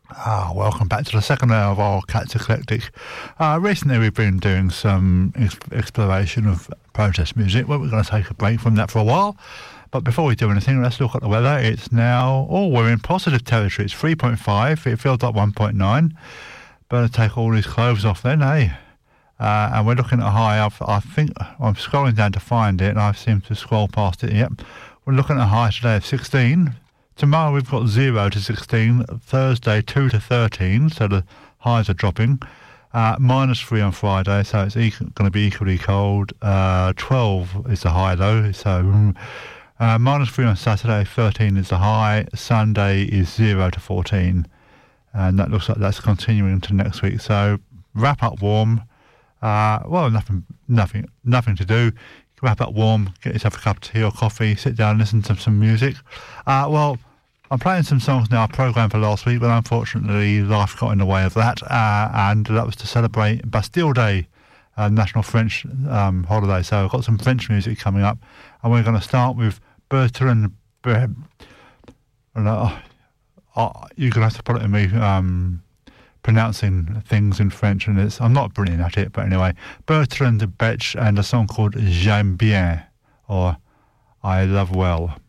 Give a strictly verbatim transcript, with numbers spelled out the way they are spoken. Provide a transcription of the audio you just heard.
Ah, welcome back to the second hour of our Cats Eclectic. Uh, recently we've been doing some ex- exploration of protest music. Well, we're going to take a break from that for a while. But before we do anything, let's look at the weather. It's now, oh, we're in positive territory. It's three point five. It feels like one point nine. Better take all these clothes off then, eh? Uh, and we're looking at a high. I've, I think I'm scrolling down to find it, and I seem to scroll past it. Yep. We're looking at a high today of sixteen. Tomorrow we've got zero to sixteen. Thursday two to thirteen, so the highs are dropping. Uh, minus three on Friday, so it's e- going to be equally cold. Uh, twelve is the high though, so uh, minus three on Saturday, thirteen is the high. Sunday is zero to fourteen, and that looks like that's continuing into next week. So wrap up warm. Uh, well, nothing, nothing, nothing to do. Wrap up warm, get yourself a cup of tea or coffee, sit down and listen to some music. Uh, well, I'm playing some songs now programmed for last week, but unfortunately life got in the way of that, uh, and that was to celebrate Bastille Day, uh, National French um, holiday. So I've got some French music coming up, and we're going to start with Bertrand. Ber- uh, uh, you're going to have to put it in me. Um, pronouncing things in French, and it's I'm not brilliant at it, but anyway, Bertrand Betch and a song called J'aime bien, or I love well.